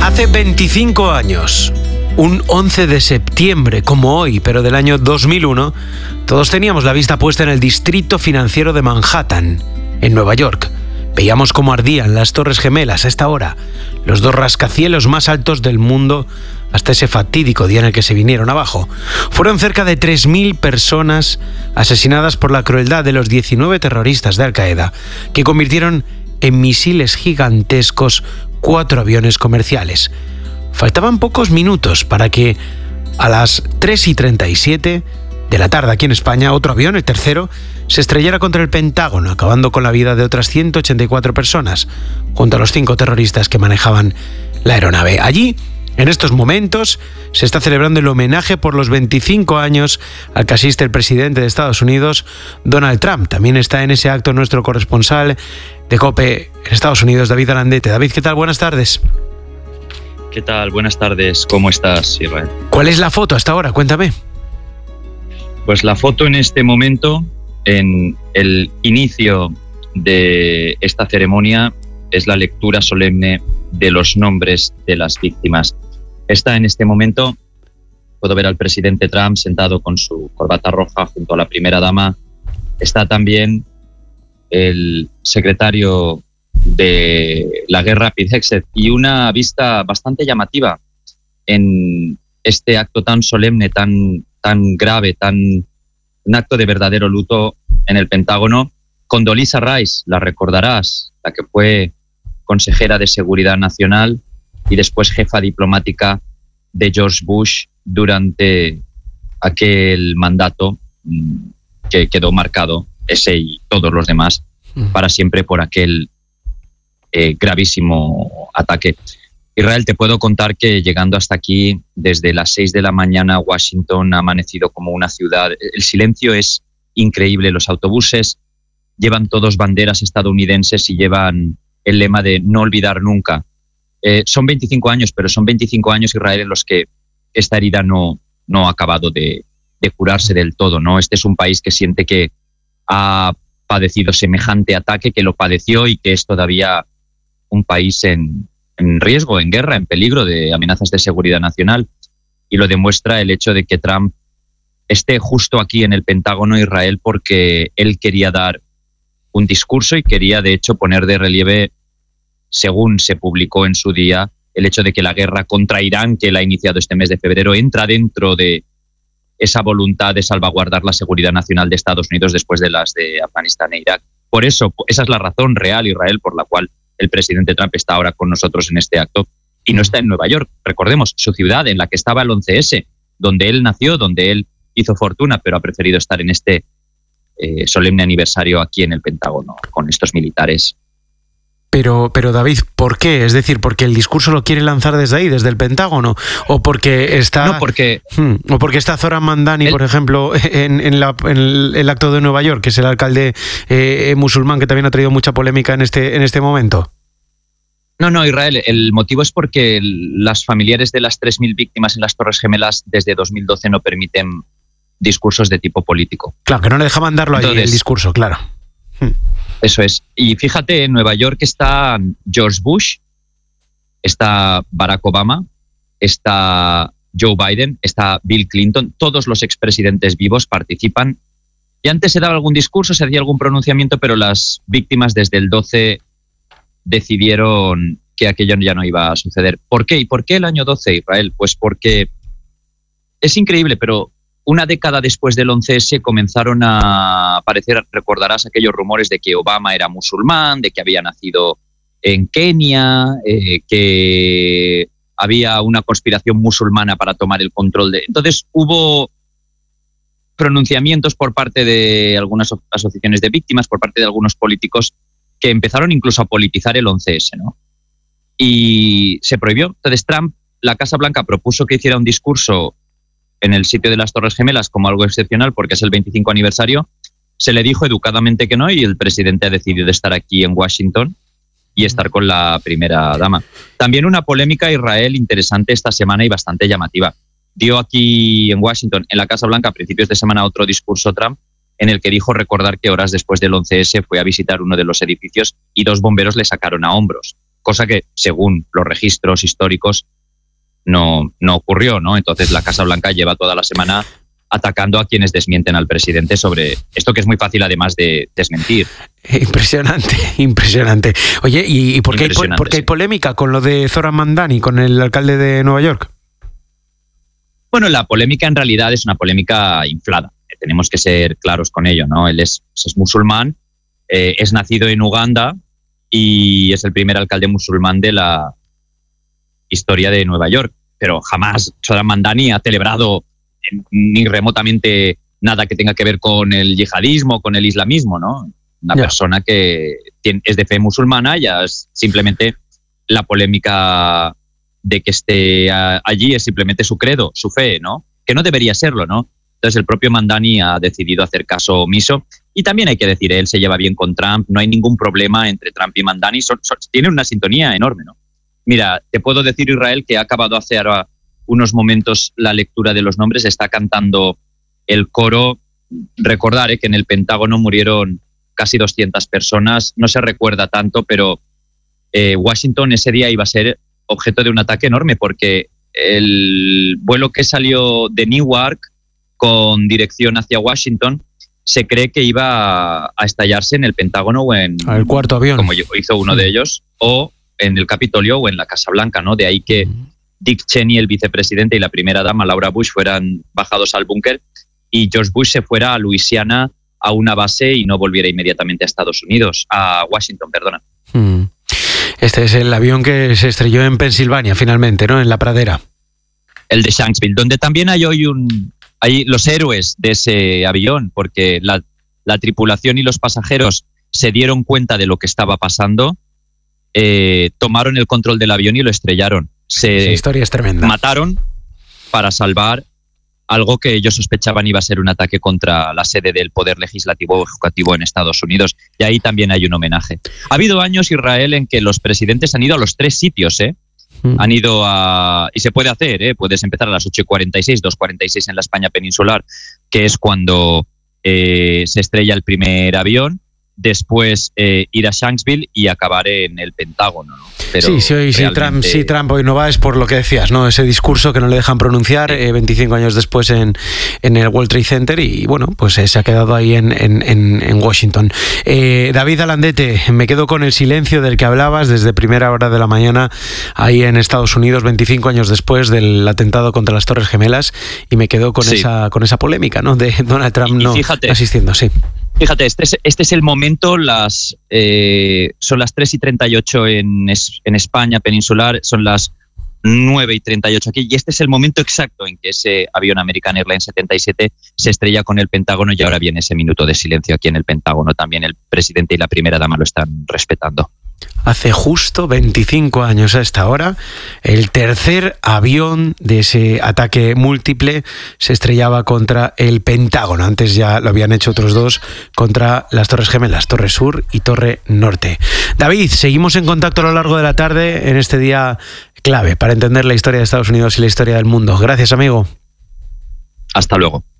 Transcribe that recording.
Hace 25 años, un 11 de septiembre, como hoy, pero del año 2001, todos teníamos la vista puesta en el distrito financiero de Manhattan, en Nueva York. Veíamos cómo ardían las Torres Gemelas a esta hora, los dos rascacielos más altos del mundo, hasta ese fatídico día en el que se vinieron abajo. Fueron cerca de 3.000 personas asesinadas por la crueldad de los 19 terroristas de Al-Qaeda, que convirtieron en misiles gigantescos 4 aviones comerciales. Faltaban pocos minutos para que a las 3:37 de la tarde aquí en España, otro avión, el tercero, se estrellara contra el Pentágono, acabando con la vida de otras 184 personas, junto a los 5 terroristas que manejaban la aeronave. Allí, en estos momentos, se está celebrando el homenaje por los 25 años al que asiste el presidente de Estados Unidos, Donald Trump. También está en ese acto nuestro corresponsal de COPE en Estados Unidos, David Alandete. David, ¿qué tal? Buenas tardes. ¿Qué tal? Buenas tardes. ¿Cómo estás, Israel? ¿Cuál es la foto hasta ahora? Cuéntame. Pues la foto en este momento, en el inicio de esta ceremonia, es la lectura solemne de los nombres de las víctimas. Está en este momento, puedo ver al presidente Trump sentado con su corbata roja junto a la primera dama. Está también el secretario de la guerra, Pete Hegseth, y una vista bastante llamativa en este acto tan solemne, tan grave, un acto de verdadero luto en el Pentágono. Condoleezza Rice, la recordarás, la que fue consejera de Seguridad Nacional y después jefa diplomática de George Bush durante aquel mandato que quedó marcado, ese y todos los demás, para siempre por aquel gravísimo ataque. Israel, te puedo contar que llegando hasta aquí, desde las 6 de la mañana, Washington ha amanecido como una ciudad. El silencio es increíble. Los autobuses llevan todos banderas estadounidenses y llevan el lema de no olvidar nunca. Son 25 años, pero son 25 años, Israel, en los que esta herida no ha acabado de curarse del todo, ¿no? Este es un país que siente que ha padecido semejante ataque, que lo padeció y que es todavía un país en riesgo, en guerra, en peligro de amenazas de seguridad nacional. Y lo demuestra el hecho de que Trump esté justo aquí en el Pentágono, Israel, porque él quería dar un discurso y quería, de hecho, poner de relieve, según se publicó en su día, el hecho de que la guerra contra Irán, que él ha iniciado este mes de febrero, entra dentro de esa voluntad de salvaguardar la seguridad nacional de Estados Unidos después de las de Afganistán e Irak. Por eso, esa es la razón real, Israel, por la cual el presidente Trump está ahora con nosotros en este acto y no está en Nueva York. Recordemos, su ciudad en la que estaba el 11S, donde él nació, donde él hizo fortuna, pero ha preferido estar en este solemne aniversario aquí en el Pentágono con estos militares. Pero David, ¿por qué? Es decir, ¿porque el discurso lo quiere lanzar desde ahí, desde el Pentágono? ¿O porque está, no, porque está Zoran Mandani, por ejemplo, en el acto de Nueva York, que es el alcalde musulmán, que también ha traído mucha polémica en este momento? No, Israel, el motivo es porque las familiares de las 3.000 víctimas en las Torres Gemelas desde 2012 no permiten discursos de tipo político. Claro, que no le dejaban darlo allí, el discurso, claro. Eso es. Y fíjate, en Nueva York está George Bush, está Barack Obama, está Joe Biden, está Bill Clinton, todos los expresidentes vivos participan. Y antes se daba algún discurso, se hacía algún pronunciamiento, pero las víctimas desde el 12 decidieron que aquello ya no iba a suceder. ¿Por qué? ¿Y por qué el año 12, Israel? Pues porque es increíble, pero una década después del 11S comenzaron a aparecer, recordarás, aquellos rumores de que Obama era musulmán, de que había nacido en Kenia, que había una conspiración musulmana para tomar el control de... Entonces hubo pronunciamientos por parte de algunas asociaciones de víctimas, por parte de algunos políticos, que empezaron incluso a politizar el 11S, ¿no? Y se prohibió. Entonces Trump, la Casa Blanca, propuso que hiciera un discurso en el sitio de las Torres Gemelas como algo excepcional porque es el 25 aniversario. Se le dijo educadamente que no y el presidente ha decidido estar aquí en Washington y estar con la primera dama. También una polémica Israel interesante esta semana y bastante llamativa. Dio aquí en Washington, en la Casa Blanca, a principios de semana, otro discurso Trump en el que dijo recordar que horas después del 11S fue a visitar uno de los edificios y 2 bomberos le sacaron a hombros. cosa que, según los registros históricos, no ocurrió, ¿no? Entonces la Casa Blanca lleva toda la semana atacando a quienes desmienten al presidente sobre esto, que es muy fácil además de desmentir. Impresionante. Oye, ¿y por qué hay polémica con lo de Zoran Mandani, con el alcalde de Nueva York? Bueno, la polémica en realidad es una polémica inflada. Tenemos que ser claros con ello, ¿no? Él es musulmán, es nacido en Uganda y es el primer alcalde musulmán de la historia de Nueva York. Pero jamás Zoran Mandani ha celebrado ni remotamente nada que tenga que ver con el yihadismo, con el islamismo, ¿no? Una persona que es de fe musulmana, ya es simplemente la polémica de que esté allí es simplemente su credo, su fe, ¿no? Que no debería serlo, ¿no? Entonces el propio Mandani ha decidido hacer caso omiso y también hay que decir, él se lleva bien con Trump, no hay ningún problema entre Trump y Mandani, tienen una sintonía enorme, ¿no? Mira, te puedo decir, Israel, que ha acabado hace ahora unos momentos la lectura de los nombres, está cantando el coro. Recordar que en el Pentágono murieron casi 200 personas, no se recuerda tanto, pero Washington ese día iba a ser objeto de un ataque enorme porque el vuelo que salió de Newark con dirección hacia Washington se cree que iba a estallarse en el Pentágono o en el cuarto avión, como hizo uno de ellos, o en el Capitolio o en la Casa Blanca, ¿no? De ahí que Dick Cheney, el vicepresidente, y la primera dama, Laura Bush, fueran bajados al búnker y George Bush se fuera a Luisiana a una base y no volviera inmediatamente a Washington, perdona. Este es el avión que se estrelló en Pensilvania, finalmente, ¿no? En la pradera. El de Shanksville, donde también hay hoy hay los héroes de ese avión, porque la tripulación y los pasajeros se dieron cuenta de lo que estaba pasando, tomaron el control del avión y lo estrellaron. Esa historia es tremenda. Mataron para salvar algo que ellos sospechaban iba a ser un ataque contra la sede del Poder Legislativo o Ejecutivo en Estados Unidos. Y ahí también hay un homenaje. Ha habido años, Israel, en que los presidentes han ido a los 3 sitios, Han ido y se puede hacer, puedes empezar a las 8:46, 2:46 en la España peninsular, que es cuando se estrella el primer avión. Después ir a Shanksville y acabar en el Pentágono, ¿no? Pero si Trump hoy no va es por lo que decías, ¿no? Ese discurso que no le dejan pronunciar 25 años después en el World Trade Center y bueno, pues se ha quedado ahí en Washington. David Alandete, me quedo con el silencio del que hablabas desde primera hora de la mañana ahí en Estados Unidos, 25 años después del atentado contra las Torres Gemelas, y me quedo con esa polémica, ¿no? De Donald Trump asistiendo, sí. Fíjate, este es el momento, son las 3:38 en España peninsular, son las 9:38 aquí, y este es el momento exacto en que ese avión American Airlines 77 se estrella con el Pentágono, y ahora viene ese minuto de silencio aquí en el Pentágono. También el presidente y la primera dama lo están respetando. Hace justo 25 años a esta hora, el tercer avión de ese ataque múltiple se estrellaba contra el Pentágono. Antes ya lo habían hecho otros 2 contra las Torres Gemelas, Torre Sur y Torre Norte. David, seguimos en contacto a lo largo de la tarde en este día clave para entender la historia de Estados Unidos y la historia del mundo. Gracias, amigo. Hasta luego.